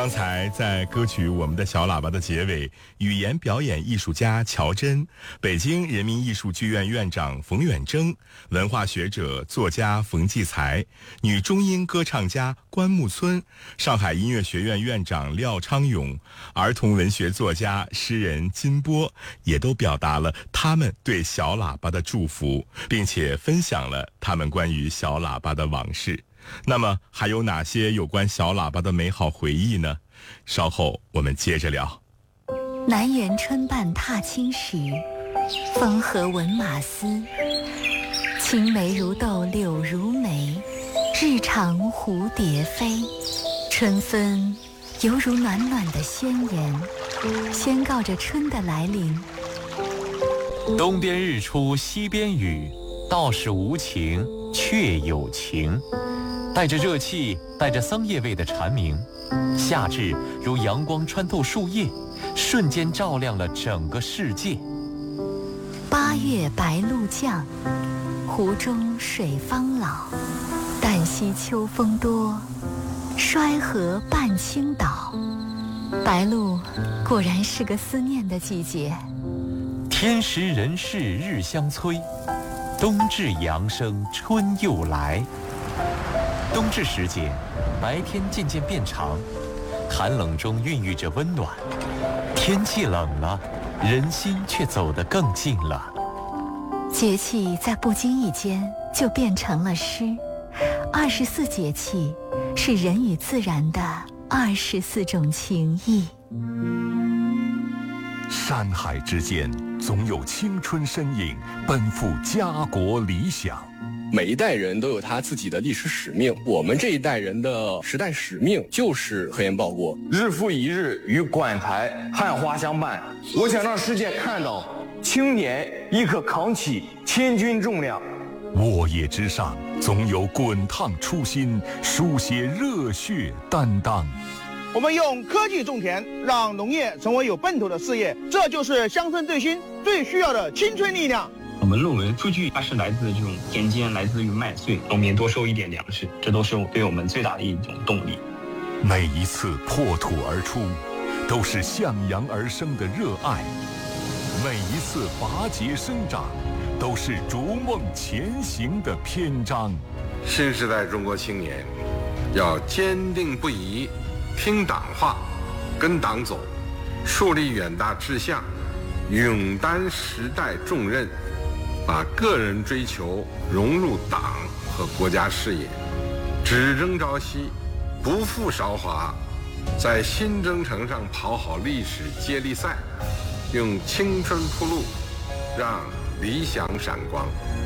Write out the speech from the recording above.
刚才在歌曲《我们的小喇叭》的结尾，语言表演艺术家乔真、北京人民艺术剧院院长冯远征、文化学者作家冯骥才、女中音歌唱家关牧村、上海音乐学院院长廖昌永、儿童文学作家诗人金波，也都表达了他们对小喇叭的祝福，并且分享了他们关于小喇叭的往事。那么还有哪些有关小喇叭的美好回忆呢？稍后我们接着聊。 南园春半踏青时，风和闻马嘶。青梅如豆柳如眉，日长蝴蝶飞。春分犹如暖暖的宣言，宣告着春的来临。 东边日出西边雨，道是无晴却有晴。带着热气，带着桑叶味的蝉鸣，夏至如阳光穿透树叶，瞬间照亮了整个世界。 八月白露降，湖中水方老。旦夕秋风多，衰河半倾倒。白露果然是个思念的季节。 天时人事日相催，冬至阳生春又来。冬至时节，白天渐渐变长，寒冷中孕育着温暖。天气冷了，人心却走得更近了。 节气在不经意间就变成了诗。24节气是人与自然的24种情谊。 山海之间，总有青春身影奔赴家国理想。 每一代人都有他自己的历史使命，我们这一代人的时代使命就是和颜报国， 日复一日与馆台汉花相伴。我想让世界看到青年亦可扛起千钧重量。 沃野之上，总有滚烫初心，书写热血担当。 我们用科技种田，让农业成为有奔头的事业，这就是乡村振兴最需要的青春力量。 我们论文数据它是来自这种田间，来自于麦穗，农民多收一点粮食，这都是对我们最大的一种动力。 每一次破土而出，都是向阳而生的热爱；每一次拔节生长，都是逐梦前行的篇章。 新时代中国青年要坚定不移听党话，跟党走，树立远大志向，勇担时代重任，把个人追求融入党和国家事业，只争朝夕，不负韶华，在新征程上跑好历史接力赛，用青春铺路，让理想闪光。